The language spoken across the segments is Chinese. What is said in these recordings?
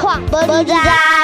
不知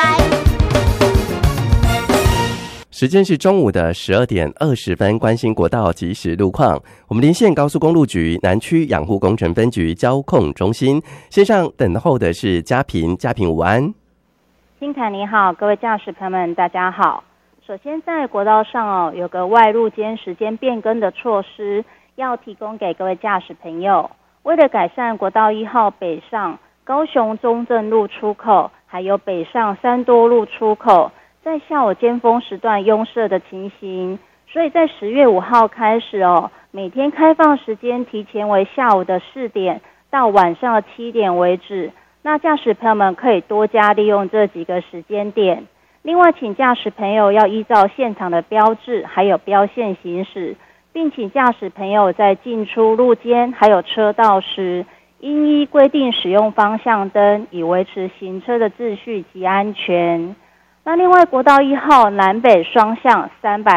时间是中午的12:20，关心国道即时路况。我们连线高速公路局南区养护工程分局交控中心，线上等候的是嘉平，嘉平午安。 金凯你好，各位驾驶朋友们大家好。首先在国道上有个外路间时间变更的措施，要提供给各位驾驶朋友。为了改善国道1号北上高雄中正路出口，还有北上三多路出口，在下午尖峰时段拥塞的情形，所以在10月5号开始每天开放时间提前为下午的4点到晚上的7点为止。那驾驶朋友们可以多加利用这几个时间点。另外，请驾驶朋友要依照现场的标志还有标线行驶，并请驾驶朋友在进出路间还有车道时，应依规定使用方向灯，以维持行车的秩序及安全。那另外，国道1号南北双向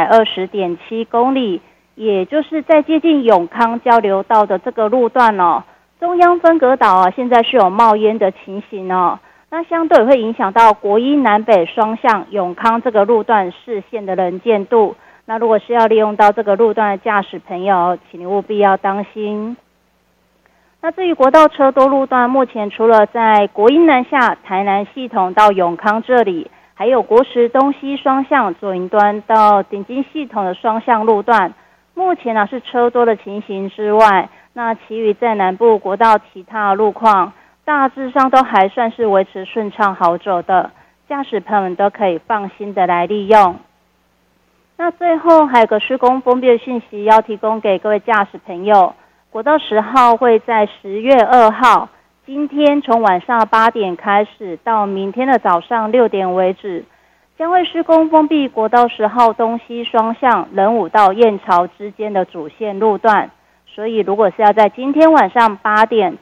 320.7公里，也就是在接近永康交流道的这个路段中央分隔岛现在是有冒烟的情形那相对会影响到国一南北双向永康这个路段视线的能见度。那如果是要利用到这个路段的驾驶朋友，请你务必要当心。那至于国道车多路段，目前除了在国一南下台南系统到永康这里，还有国十东西双向左营端到顶金系统的双向路段，目前是车多的情形之外，那其余在南部国道其他路况大致上都还算是维持顺畅好走的，驾驶朋友们都可以放心的来利用。那最后还有个施工封闭的讯息要提供给各位驾驶朋友，国道10号会在10月2号今天从晚上8点开始到明天的早上6点为止，将会施工封闭国道10号东西双向仁武到燕巢之间的主线路段。所以如果是要在今天晚上8点